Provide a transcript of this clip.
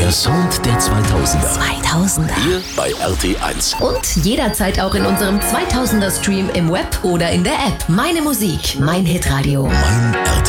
Der Sound der 2000er. 2000er. Hier bei RT1. Und jederzeit auch in unserem 2000er Stream im Web oder in der App. Meine Musik, mein Hitradio. Mein RT